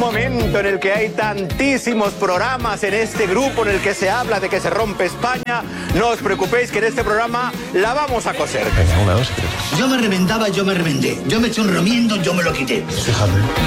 momento en el que hay tantísimos programas en este grupo en el que se habla de que se rompe España, no os preocupéis que en este programa la vamos a coser. Venga, 1, 2 y 3. Yo me reventaba, yo me reventé. Yo me eché un remiendo, yo me lo quité. Fíjate.